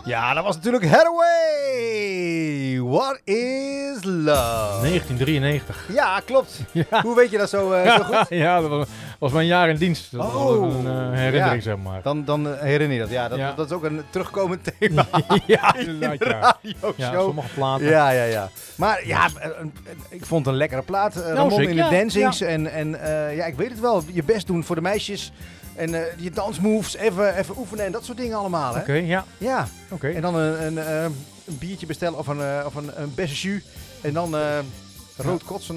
Ja, dat was natuurlijk Hathaway. What is love? 1993. Ja, klopt. Ja. Hoe weet je dat zo goed? Ja, dat was mijn jaar in dienst. Dat was een herinnering, ja. zeg maar. Dan herinner je dat. Ja, Ja. dat is ook een terugkomend thema Ja, in inderdaad, de ja. radioshow. Ja, sommige platen. Ja. Maar ja, ik vond het een lekkere plaat. Ramon zeker, in de ja, dancings. En ja, ik weet het wel. Je best doen voor de meisjes. En je dansmoves even oefenen en dat soort dingen allemaal. Hè? Oké, ja. Ja. Oké. En dan een biertje bestellen of een bessen jus. En dan rood kotsen